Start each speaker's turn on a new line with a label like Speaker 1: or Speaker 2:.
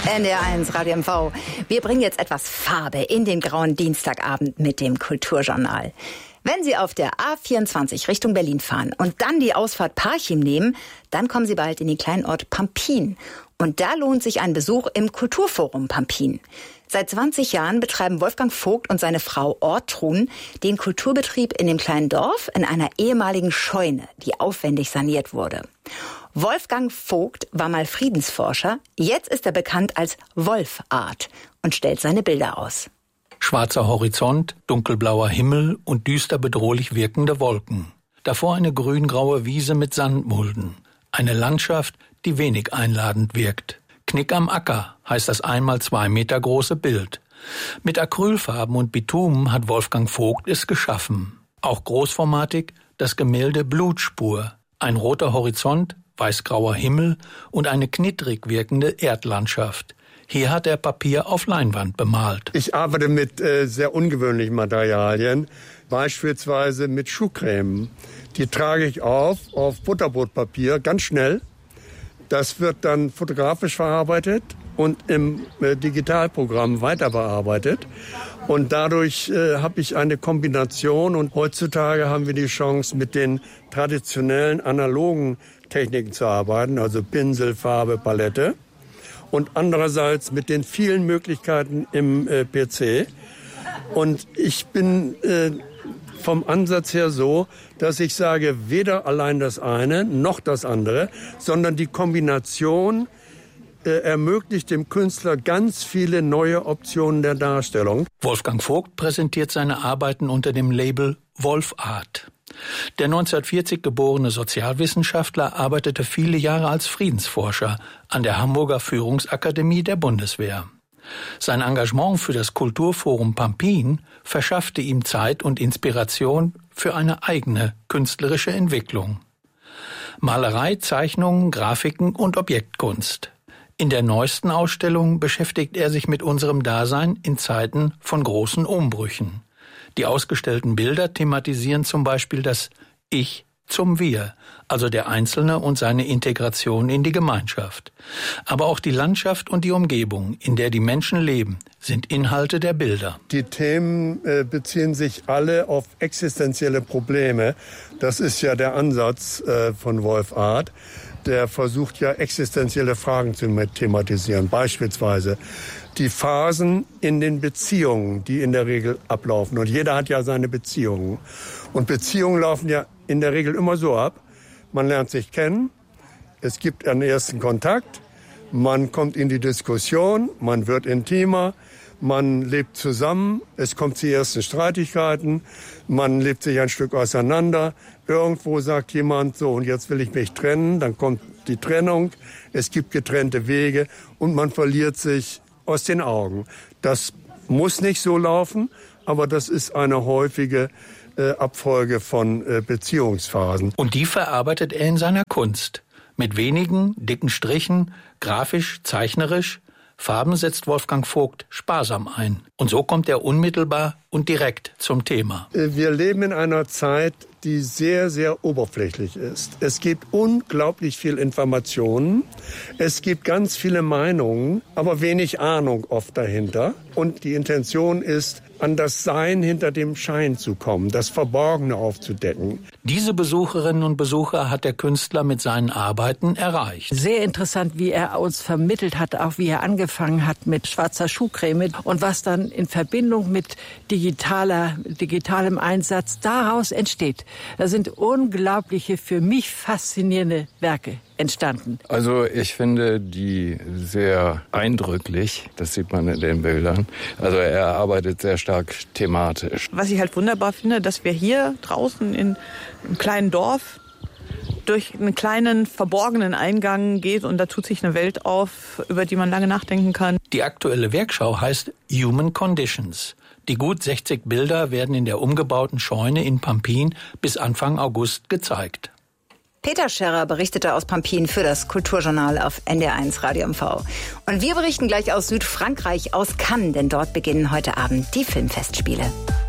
Speaker 1: NDR1 Radio MV. Wir bringen jetzt etwas Farbe in den grauen Dienstagabend mit dem Kulturjournal. Wenn Sie auf der A24 Richtung Berlin fahren und dann die Ausfahrt Parchim nehmen, dann kommen Sie bald in den kleinen Ort Pampin. Und da lohnt sich ein Besuch im Kulturforum Pampin. Seit 20 Jahren betreiben Wolfgang Vogt und seine Frau Ortrun den Kulturbetrieb in dem kleinen Dorf in einer ehemaligen Scheune, die aufwendig saniert wurde. Wolfgang Vogt war mal Friedensforscher, jetzt ist er bekannt als Wolfart und stellt seine Bilder aus.
Speaker 2: Schwarzer Horizont, dunkelblauer Himmel und düster bedrohlich wirkende Wolken. Davor eine grüngraue Wiese mit Sandmulden. Eine Landschaft, die wenig einladend wirkt. Knick am Acker heißt das 1x2 Meter große Bild. Mit Acrylfarben und Bitumen hat Wolfgang Vogt es geschaffen. Auch großformatig das Gemälde Blutspur. Ein roter Horizont, weißgrauer Himmel und eine knittrig wirkende Erdlandschaft. Hier hat er Papier auf Leinwand bemalt.
Speaker 3: Ich arbeite mit sehr ungewöhnlichen Materialien, beispielsweise mit Schuhcreme. Die trage ich auf Butterbrotpapier, ganz schnell. Das wird dann fotografisch verarbeitet und im Digitalprogramm weiter bearbeitet. Und dadurch habe ich eine Kombination. Und heutzutage haben wir die Chance, mit den traditionellen analogen Techniken zu arbeiten, also Pinsel, Farbe, Palette. Und andererseits mit den vielen Möglichkeiten im PC. Und ich bin vom Ansatz her so, dass ich sage, weder allein das eine noch das andere, sondern die Kombination ermöglicht dem Künstler ganz viele neue Optionen der Darstellung.
Speaker 2: Wolfgang Vogt präsentiert seine Arbeiten unter dem Label Wolfart. Der 1940 geborene Sozialwissenschaftler arbeitete viele Jahre als Friedensforscher an der Hamburger Führungsakademie der Bundeswehr. Sein Engagement für das Kulturforum Pampin verschaffte ihm Zeit und Inspiration für eine eigene künstlerische Entwicklung. Malerei, Zeichnungen, Grafiken und Objektkunst. In der neuesten Ausstellung beschäftigt er sich mit unserem Dasein in Zeiten von großen Umbrüchen. Die ausgestellten Bilder thematisieren zum Beispiel das Ich zum Wir, also der Einzelne und seine Integration in die Gemeinschaft. Aber auch die Landschaft und die Umgebung, in der die Menschen leben, sind Inhalte der Bilder.
Speaker 3: Die Themen beziehen sich alle auf existenzielle Probleme. Das ist ja der Ansatz von Wolfart. Der versucht ja existenzielle Fragen zu thematisieren. Beispielsweise die Phasen in den Beziehungen, die in der Regel ablaufen. Und jeder hat ja seine Beziehungen. Und Beziehungen laufen ja in der Regel immer so ab. Man lernt sich kennen, es gibt einen ersten Kontakt, man kommt in die Diskussion, man wird intimer, man lebt zusammen, es kommt zu ersten Streitigkeiten, man lebt sich ein Stück auseinander. Irgendwo sagt jemand, so und jetzt will ich mich trennen, dann kommt die Trennung, es gibt getrennte Wege und man verliert sich aus den Augen. Das muss nicht so laufen, aber das ist eine häufige Abfolge von Beziehungsphasen.
Speaker 2: Und die verarbeitet er in seiner Kunst. Mit wenigen, dicken Strichen, grafisch, zeichnerisch. Farben setzt Wolfgang Vogt sparsam ein. Und so kommt er unmittelbar und direkt zum Thema.
Speaker 3: Wir leben in einer Zeit, die sehr, sehr oberflächlich ist. Es gibt unglaublich viel Informationen. Es gibt ganz viele Meinungen, aber wenig Ahnung oft dahinter. Und die Intention ist, an das Sein hinter dem Schein zu kommen, das Verborgene aufzudecken.
Speaker 2: Diese Besucherinnen und Besucher hat der Künstler mit seinen Arbeiten erreicht.
Speaker 4: Sehr interessant, wie er uns vermittelt hat, auch wie er angefangen hat mit schwarzer Schuhcreme und was dann in Verbindung mit digitalem Einsatz daraus entsteht. Da sind unglaubliche, für mich faszinierende Werke entstanden.
Speaker 5: Also ich finde die sehr eindrücklich, das sieht man in den Bildern. Also er arbeitet sehr stark thematisch.
Speaker 6: Was ich halt wunderbar finde, dass wir hier draußen in einem kleinen Dorf durch einen kleinen verborgenen Eingang geht und da tut sich eine Welt auf, über die man lange nachdenken kann.
Speaker 2: Die aktuelle Werkschau heißt Human Conditions. Die gut 60 Bilder werden in der umgebauten Scheune in Pampin bis Anfang August gezeigt.
Speaker 1: Peter Scherrer berichtete aus Pampin für das Kulturjournal auf NDR1 Radio MV. Und wir berichten gleich aus Südfrankreich, aus Cannes, denn dort beginnen heute Abend die Filmfestspiele.